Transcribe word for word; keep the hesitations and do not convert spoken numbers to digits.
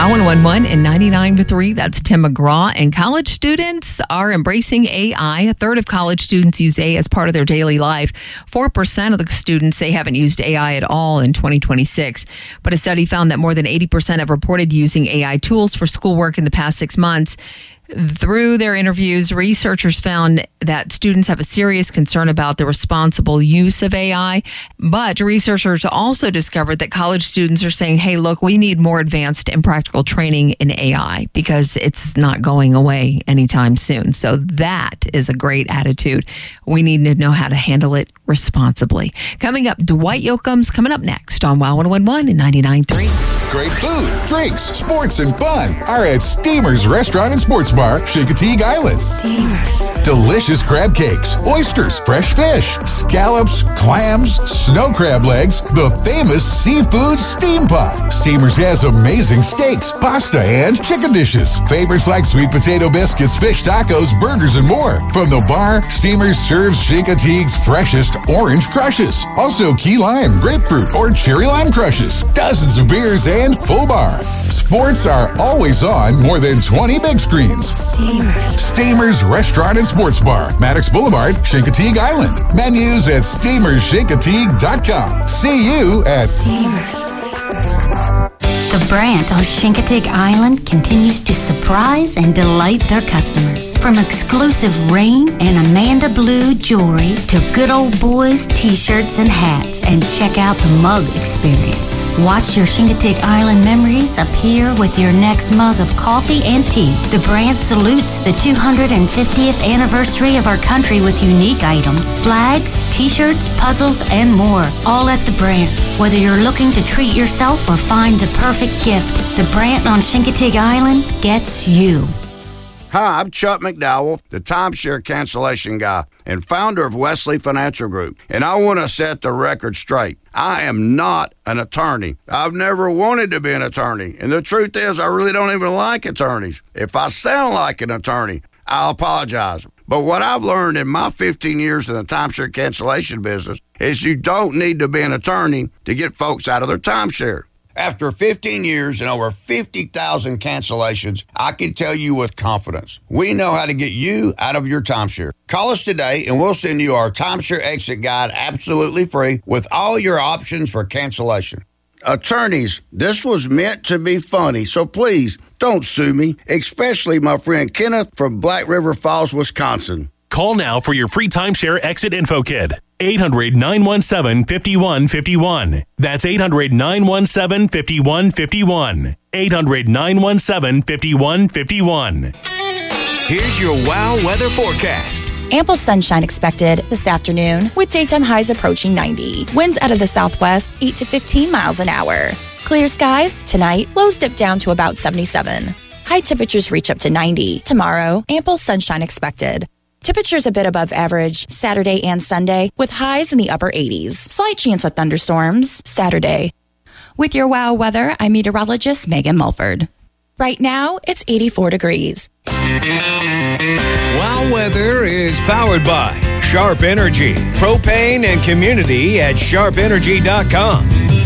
Wow one eleven and ninety-nine to three, that's Tim McGraw. And college students are embracing A I. A third of college students use A I as part of their daily life. four percent of the students say haven't used A I at all in twenty twenty-six. But a study found that more than eighty percent have reported using A I tools for schoolwork in the past six months. Through their interviews, researchers found that students have a serious concern about the responsible use of A I. But researchers also discovered that college students are saying, hey, look, we need more advanced and practical training in A I because it's not going away anytime soon. So that is a great attitude. We need to know how to handle it responsibly. Coming up, Dwight Yoakam's coming up next on Wow one eleven and ninety-nine point three. Great food, drinks, sports, and fun are at Steamers Restaurant and Sports Bar, Chincoteague Island. Steamers. Delicious crab cakes, oysters, fresh fish, scallops, clams, snow crab legs, the famous seafood steam pot. Steamers has amazing steaks, pasta, and chicken dishes. Favorites like sweet potato biscuits, fish tacos, burgers, and more. From the bar, Steamers serves Chincoteague's freshest orange crushes. Also key lime, grapefruit, or cherry lime crushes. Dozens of beers and and full bar. Sports are always on more than twenty big screens. Steamers. Steamers Restaurant and Sports Bar, Maddox Boulevard, Chincoteague Island. Menus at steamers chincoteague dot com. See you at Steamers. The Brandt on Chincoteague Island continues to surprise and delight their customers. From exclusive Rain and Amanda Blue jewelry to good old boys t-shirts and hats, and check out the mug experience. Watch your Chincoteague Island memories appear with your next mug of coffee and tea. The Brandt salutes the two hundred fiftieth anniversary of our country with unique items, flags, t-shirts, puzzles, and more, all at the Brandt. Whether you're looking to treat yourself or find the perfect gift, the Brandt on Chincoteague Island gets you. Hi, I'm Chuck McDowell, the timeshare cancellation guy and founder of Wesley Financial Group, and I want to set the record straight. I am not an attorney. I've never wanted to be an attorney, and the truth is I really don't even like attorneys. If I sound like an attorney, I'll apologize. But what I've learned in my fifteen years in the timeshare cancellation business is you don't need to be an attorney to get folks out of their timeshare. After fifteen years and over fifty thousand cancellations, I can tell you with confidence, we know how to get you out of your timeshare. Call us today and we'll send you our timeshare exit guide absolutely free with all your options for cancellation. Attorneys, this was meant to be funny, so please don't sue me, especially my friend Kenneth from Black River Falls, Wisconsin. Call now for your free timeshare exit info kit. eight hundred, nine one seven, five one five one. That's eight hundred, nine one seven, five one five one. eight hundred, nine one seven, five one five one. Here's your WOW weather forecast. Ample sunshine expected this afternoon with daytime highs approaching ninety. Winds out of the southwest, eight to fifteen miles an hour. Clear skies tonight, lows dip down to about seventy-seven. High temperatures reach up to ninety. Tomorrow, ample sunshine expected. Temperatures a bit above average Saturday and Sunday with highs in the upper eighties. Slight chance of thunderstorms Saturday. With your WOW weather, I'm meteorologist Megan Mulford. Right now, it's eighty-four degrees. WOW weather is powered by Sharp Energy, propane and community at sharp energy dot com.